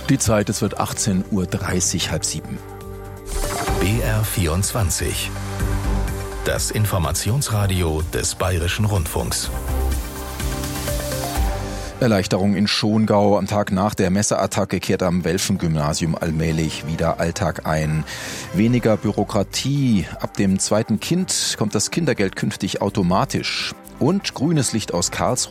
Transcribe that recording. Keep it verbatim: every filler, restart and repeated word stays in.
Die Zeit, es wird achtzehn Uhr dreißig, halb sieben. B R vierundzwanzig. Das Informationsradio des Bayerischen Rundfunks. Erleichterung in Schongau. Am Tag nach der Messerattacke kehrt am Welfen-Gymnasium allmählich wieder Alltag ein. Weniger Bürokratie. Ab dem zweiten Kind kommt das Kindergeld künftig automatisch. Und grünes Licht aus Karlsruhe.